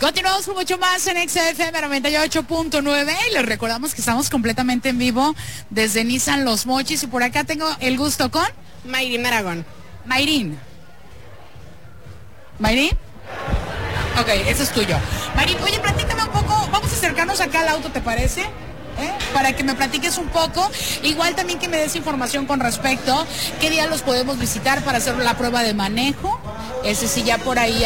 Continuamos con mucho más en XFM 98.9 y les recordamos que estamos completamente en vivo desde Nissan Los Mochis y por acá tengo el gusto con Mayrín Aragón. Mayrín. ¿Mayrín? Ok, eso es tuyo. Mayrín, oye, platícame un poco, vamos a acercarnos acá al auto, ¿te parece? Para que me platiques un poco, igual también que me des información con respecto, qué día los podemos visitar para hacer la prueba de manejo, si ya por ahí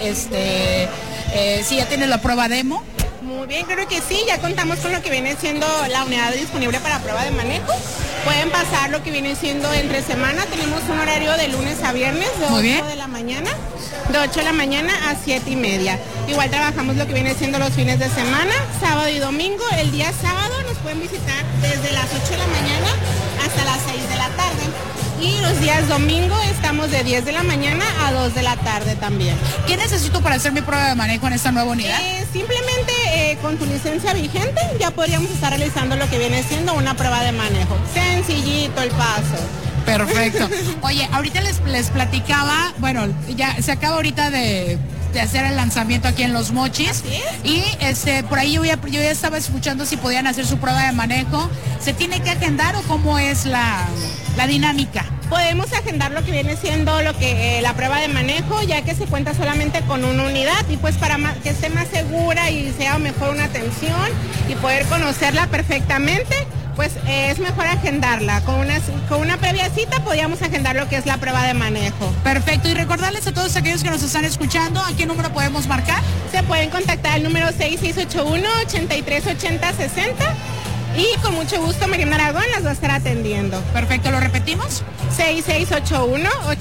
si ya tienes la prueba demo. Muy bien, creo que sí, ya contamos con lo que viene siendo la unidad disponible para prueba de manejo. Pueden pasar lo que viene siendo entre semana, tenemos un horario de lunes a viernes de 8 de la mañana, de 8 de la mañana a 7:30. Igual trabajamos lo que viene siendo los fines de semana, sábado y domingo. El día sábado nos pueden visitar desde las 8 de la mañana hasta las 6 de la tarde. Y los días domingo estamos de 10 de la mañana a 2 de la tarde también. ¿Qué necesito para hacer mi prueba de manejo en esta nueva unidad? Simplemente con tu licencia vigente ya podríamos estar realizando lo que viene siendo una prueba de manejo. Sencillito el paso. Perfecto. Oye, ahorita les platicaba, bueno, ya se acaba ahorita de hacer el lanzamiento aquí en Los Mochis. Y por ahí yo ya estaba escuchando si podían hacer su prueba de manejo. ¿Se tiene que agendar o cómo es la dinámica? Podemos agendar lo que viene siendo la prueba de manejo, ya que se cuenta solamente con una unidad y pues para que esté más segura y sea mejor una atención y poder conocerla perfectamente, pues es mejor agendarla. Con una previa cita podríamos agendar lo que es la prueba de manejo. Perfecto, y recordarles a todos aquellos que nos están escuchando, ¿a qué número podemos marcar? Se pueden contactar al número 6681-838060 y con mucho gusto Mayrín Aragón las va a estar atendiendo. Perfecto, ¿lo repetimos? 6681-838060.